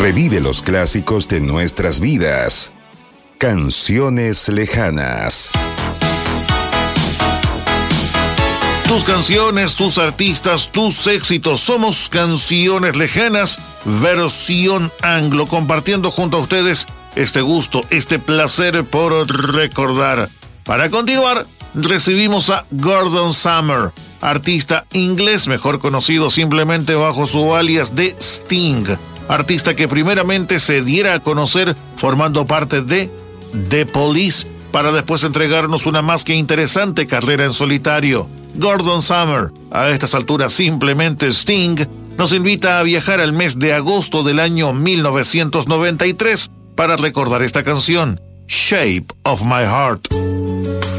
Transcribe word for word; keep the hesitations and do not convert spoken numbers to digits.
Revive los clásicos de nuestras vidas. Canciones lejanas. Tus canciones, tus artistas, tus éxitos. Somos Canciones Lejanas, versión anglo, compartiendo junto a ustedes este gusto, este placer por recordar. Para continuar, recibimos a Gordon Summer, artista inglés, mejor conocido simplemente bajo su alias de Sting. Artista que primeramente se diera a conocer formando parte de The Police, para después entregarnos una más que interesante carrera en solitario. Gordon Summer, a estas alturas simplemente Sting, nos invita a viajar al mes de agosto del año mil novecientos noventa y tres para recordar esta canción, Shape of My Heart.